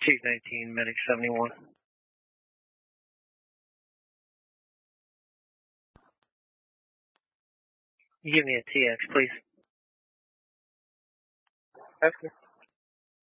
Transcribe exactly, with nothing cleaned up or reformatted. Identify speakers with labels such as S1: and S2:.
S1: Chief nineteen, Medic seventy-one. Give me a T X, please.
S2: That's good.